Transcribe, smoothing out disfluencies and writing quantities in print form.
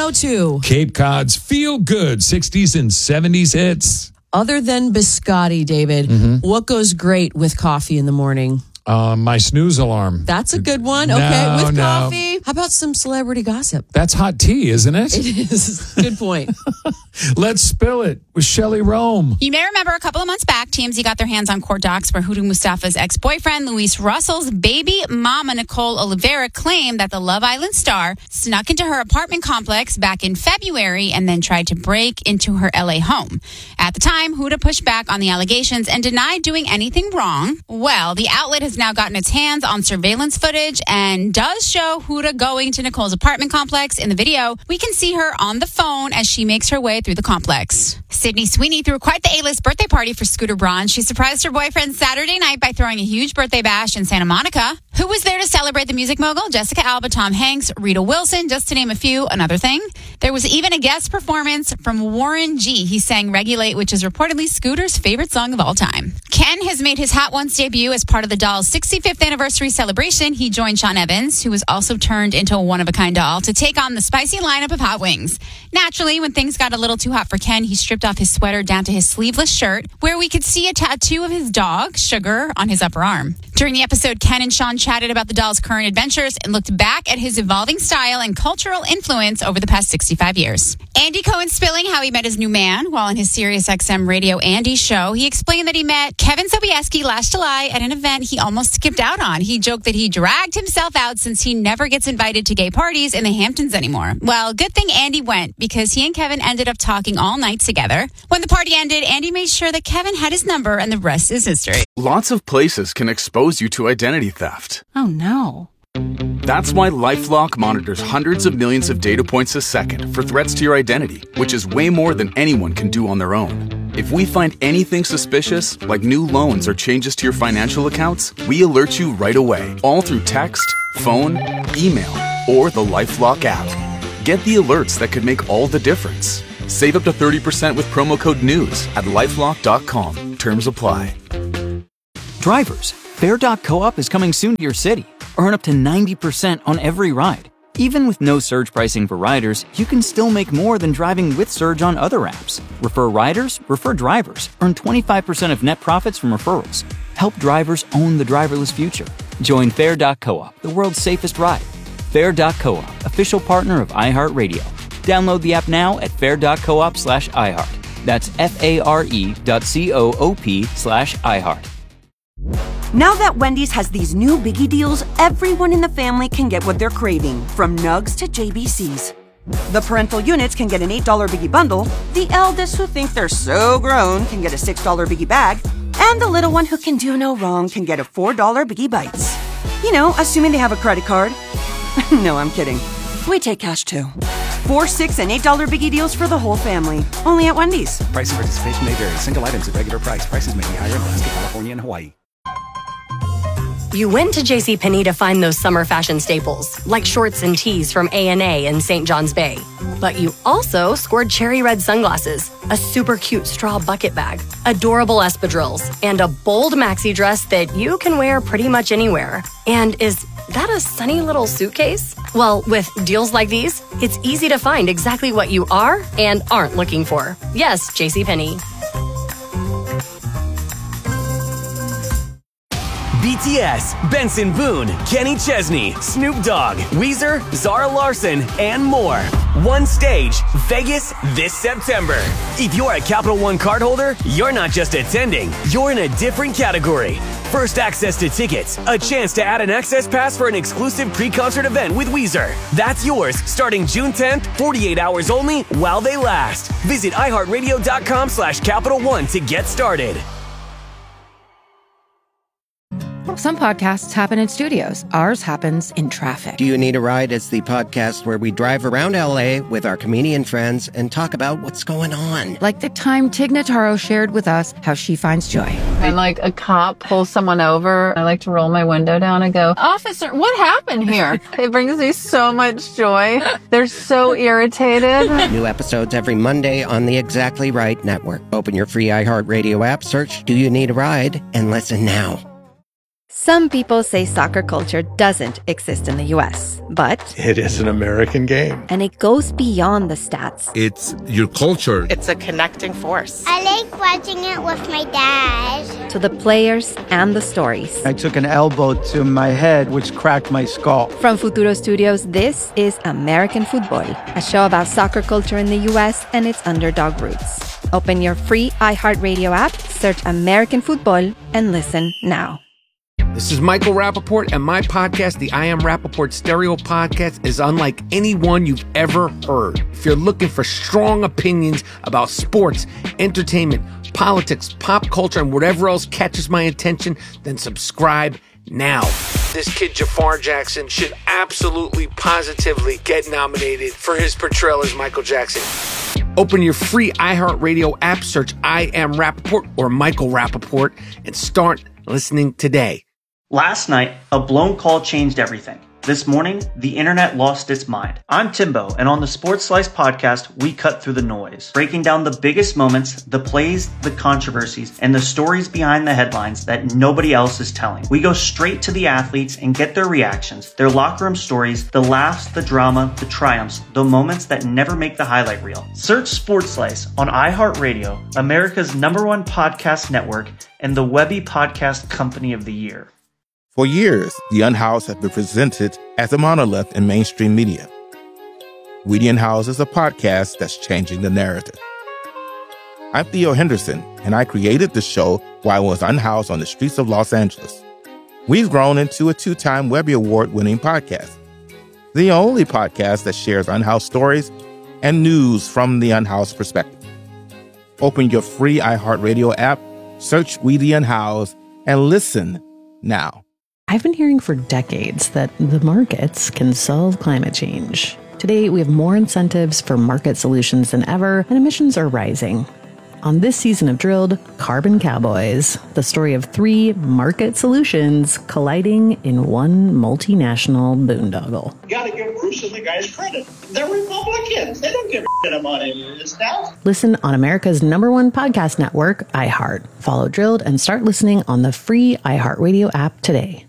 102. Cape Cod's feel-good 60s and 70s hits. Other than biscotti, David, what goes great with coffee in the morning? My snooze alarm. That's a good one. Okay, with coffee. How about some celebrity gossip? That's hot tea, isn't it? It is. Good point. Let's spill it with Shelley Rome. You may remember a couple of months back, TMZ got their hands on court docs where Huda Mustafa's ex-boyfriend, Luis Russell's baby mama, Nicole Oliveira, claimed that the Love Island star snuck into her apartment complex back in February and then tried to break into her LA home. At the time, Huda pushed back on the allegations and denied doing anything wrong. Well, the outlet has now gotten its hands on surveillance footage and does show Huda going to Nicole's apartment complex. In the video, we can see her on the phone as she makes her way through the complex. Sydney Sweeney threw quite the A-list birthday party for Scooter Braun. She surprised her boyfriend Saturday night by throwing a huge birthday bash in Santa Monica. Who was there to celebrate the music mogul? Jessica Alba, Tom Hanks, Rita Wilson, just to name a few. Another thing, there was even a guest performance from Warren G. He sang Regulate, which is reportedly Scooter's favorite song of all time. Ken has made his Hot Ones debut as part of the doll's 65th anniversary celebration. He joined Sean Evans, who was also turned into a one-of-a-kind doll, to take on the spicy lineup of hot wings. Naturally, when things got a little too hot for Ken, he stripped off his sweater down to his sleeveless shirt, where we could see a tattoo of his dog, Sugar, on his upper arm. During the episode, Ken and Sean chatted about the doll's current adventures and looked back at his evolving style and cultural influence over the past 65 years. Andy Cohen spilling how he met his new man while on his SiriusXM Radio Andy show. He explained that he met Kevin Sobieski last July at an event he almost skipped out on. He joked that he dragged himself out since he never gets invited to gay parties in the Hamptons anymore. Well, good thing Andy went because he and Kevin ended up talking all night together. When the party ended, Andy made sure that Kevin had his number and the rest is history. Lots of places can expose you to identity theft. Oh, no. That's why LifeLock monitors hundreds of millions of data points a second for threats to your identity, which is way more than anyone can do on their own. If we find anything suspicious, like new loans or changes to your financial accounts, we alert you right away, all through text, phone, email, or the LifeLock app. Get the alerts that could make all the difference. Save up to 30% with promo code NEWS at LifeLock.com. Terms apply. Drivers, Fair.coop is coming soon to your city. Earn up to 90% on every ride. Even with no surge pricing for riders, you can still make more than driving with Surge on other apps. Refer riders, refer drivers. Earn 25% of net profits from referrals. Help drivers own the driverless future. Join Fair.coop, the world's safest ride. Fair.coop, official partner of iHeartRadio. Download the app now at fair.coop/iHeart. That's FARE.coop/iHeart. Now that Wendy's has these new biggie deals, everyone in the family can get what they're craving, from nugs to JBCs. The parental units can get an $8 biggie bundle, the eldest who think they're so grown can get a $6 biggie bag, and the little one who can do no wrong can get a $4 biggie bites. You know, assuming they have a credit card. No, I'm kidding. We take cash too. 4, 6, and $8 biggie deals for the whole family. Only at Wendy's. Price and participation may vary. Single items at regular price. Prices may be higher in Alaska, California, and Hawaii. You went to JCPenney to find those summer fashion staples, like shorts and tees from A&A in St. John's Bay. But you also scored cherry red sunglasses, a super cute straw bucket bag, adorable espadrilles, and a bold maxi dress that you can wear pretty much anywhere. And is that a sunny little suitcase? Well, with deals like these, it's easy to find exactly what you are and aren't looking for. Yes, JCPenney. BTS, Benson Boone, Kenny Chesney, Snoop Dogg, Weezer, Zara Larsson, and more. One stage, Vegas, this September. If you're a Capital One cardholder, you're not just attending, you're in a different category. First access to tickets, a chance to add an access pass for an exclusive pre-concert event with Weezer. That's yours starting June 10th, 48 hours only while they last. Visit iHeartRadio.com/Capital One to get started. Some podcasts happen in studios. Ours happens in traffic. Do You Need a Ride is the podcast where we drive around LA with our comedian friends and talk about what's going on. Like the time Tig Notaro shared with us how she finds joy. When like a cop pulls someone over, I like to roll my window down and go, "Officer, what happened here?" It brings me so much joy. They're so irritated. New episodes every Monday on the Exactly Right Network. Open your free iHeartRadio app, search Do You Need a Ride, and listen now. Some people say soccer culture doesn't exist in the U.S., but it is an American game. And it goes beyond the stats. It's your culture. It's a connecting force. I like watching it with my dad. To the players and the stories. I took an elbow to my head, which cracked my skull. From Futuro Studios, this is American Football, a show about soccer culture in the U.S. and its underdog roots. Open your free iHeartRadio app, search American Football, and listen now. This is Michael Rappaport, and my podcast, the I Am Rappaport Stereo Podcast, is unlike any one you've ever heard. If you're looking for strong opinions about sports, entertainment, politics, pop culture, and whatever else catches my attention, then subscribe now. This kid, Jafar Jackson, should absolutely, positively get nominated for his portrayal as Michael Jackson. Open your free iHeartRadio app, search I Am Rappaport or Michael Rappaport, and start listening today. Last night, a blown call changed everything. This morning, the internet lost its mind. I'm Timbo, and on the Sports Slice podcast, we cut through the noise, breaking down the biggest moments, the plays, the controversies, and the stories behind the headlines that nobody else is telling. We go straight to the athletes and get their reactions, their locker room stories, the laughs, the drama, the triumphs, the moments that never make the highlight reel. Search Sports Slice on iHeartRadio, America's #1 podcast network, and the Webby Podcast Company of the Year. For years, The Unhoused has been presented as a monolith in mainstream media. We The Unhoused is a podcast that's changing the narrative. I'm Theo Henderson, and I created the show while I was unhoused on the streets of Los Angeles. We've grown into a 2-time Webby Award-winning podcast, the only podcast that shares unhoused stories and news from the unhoused perspective. Open your free iHeartRadio app, search We The Unhoused, and listen now. I've been hearing for decades that the markets can solve climate change. Today, we have more incentives for market solutions than ever, and emissions are rising. On this season of Drilled, Carbon Cowboys, the story of 3 market solutions colliding in one multinational boondoggle. You gotta give Bruce and the guys credit. They're Republicans. They don't give a shit about any of this stuff. Listen on America's #1 podcast network, iHeart. Follow Drilled and start listening on the free iHeartRadio app today.